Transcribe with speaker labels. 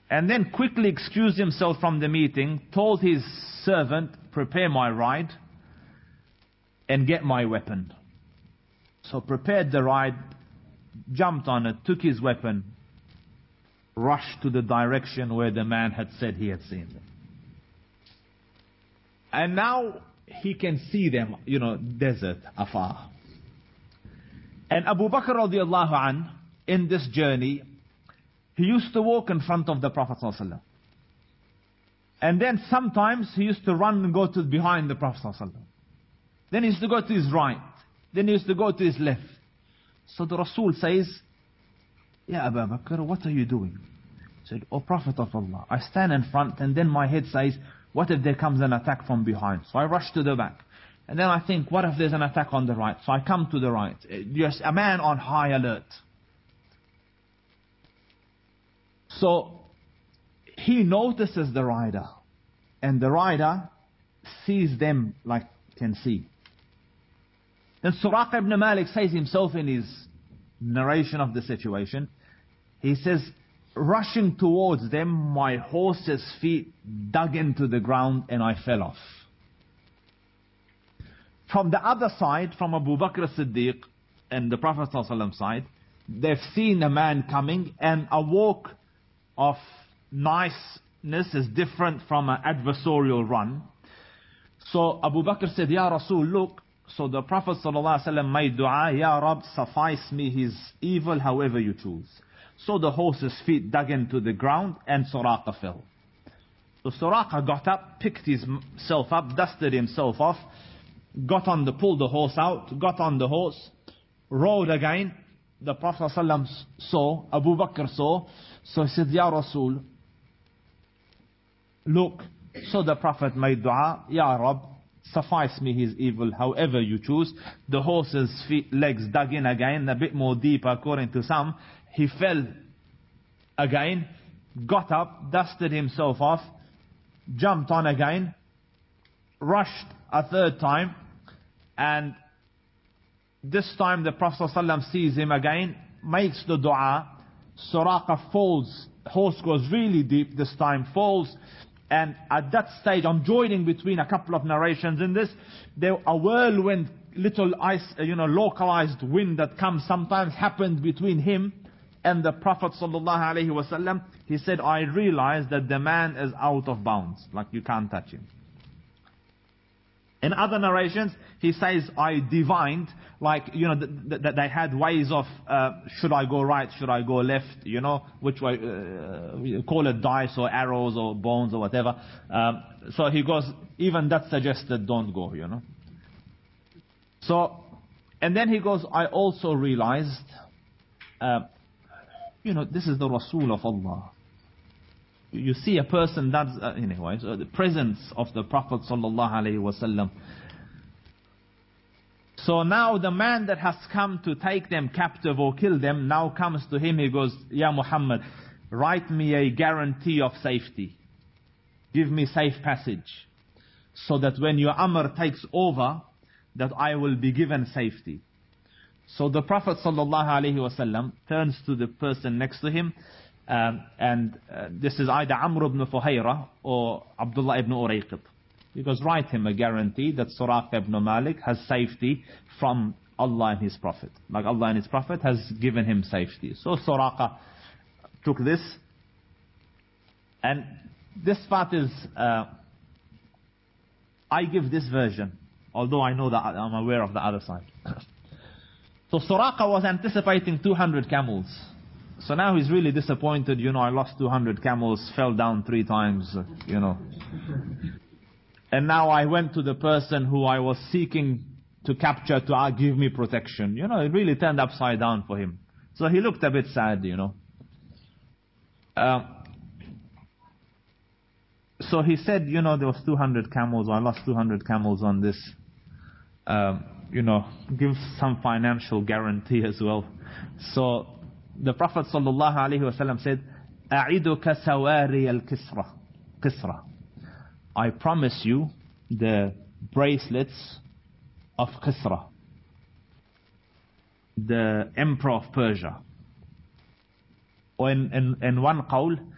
Speaker 1: And then quickly excused himself from the meeting, told his servant, prepare my ride and get my weapon. So prepared the ride, jumped on it, took his weapon, rushed to the direction where the man had said he had seen them. And now he can see them, desert afar. And Abu Bakr radiallahu anh, in this journey, he used to walk in front of the Prophet ﷺ. And then sometimes he used to run and go to behind the Prophet ﷺ. Then he used to go to his right. Then he used to go to his left. So the Rasul says, Ya Abu Bakr, what are you doing? He said, O Prophet of Allah, I stand in front and then my head says, what if there comes an attack from behind? So I rush to the back. And then I think, what if there's an attack on the right? So I come to the right. Yes, a man on high alert. So he notices the rider. And the rider sees them like can see. Then Suraqa ibn Malik says himself in his narration of the situation, he says, rushing towards them, my horse's feet dug into the ground and I fell off. From the other side, from Abu Bakr as-Siddiq and the Prophet ﷺ side, they've seen a man coming, and a walk of niceness is different from an adversarial run. So Abu Bakr said, Ya Rasul, look. So the Prophet ﷺ made dua, Ya Rab, suffice me his evil however you choose. So the horse's feet dug into the ground and Suraqa fell. So Suraqa got up, picked himself up, dusted himself off, pulled the horse out, got on the horse, rode again. The Prophet ﷺ saw, Abu Bakr saw, so he said, Ya Rasul, look. So the Prophet made dua, Ya Rab, suffice me his evil however you choose. The horse's legs dug in again, a bit more deep according to some. He fell again, got up, dusted himself off, jumped on again, rushed a third time, and this time the Prophet ﷺ sees him again, makes the dua. Suraqa falls, horse goes really deep this time, falls, and at that stage, I'm joining between a couple of narrations in this, a whirlwind, little ice, localized wind that comes sometimes happened between him and the Prophet ﷺ. He said, I realized that the man is out of bounds, like you can't touch him. In other narrations, he says, I divined, like, that they had ways of, should I go right, should I go left, which way, call it dice or arrows or bones or whatever. So he goes, even that suggested don't go, So, and then he goes, I also realized, this is the Rasul of Allah. You see a person that's, anyway, so the presence of the Prophet ﷺ. So now the man that has come to take them captive or kill them now comes to him. He goes, Ya Muhammad, write me a guarantee of safety. Give me safe passage. So that when your Amr takes over, that I will be given safety. So the Prophet ﷺ turns to the person next to him. This is either Amr ibn Fuhayra or Abdullah ibn Urayqit. He goes, write him a guarantee that Suraqa ibn Malik has safety from Allah and His Prophet. Like Allah and His Prophet has given him safety. So Suraqa took this. And this part is, I give this version, although I know that I'm aware of the other side. So Suraqa was anticipating 200 camels. So now he's really disappointed, I lost 200 camels, fell down 3 times, And now I went to the person who I was seeking to capture to give me protection. It really turned upside down for him. So he looked a bit sad, So he said, there was 200 camels, I lost 200 camels on this. Give some financial guarantee as well. So the Prophet ﷺ said, أَعِدُكَ سَوَارِيَ الْكِسْرَةِ. I promise you the bracelets of Kisra, the emperor of Persia. Or in one qawl,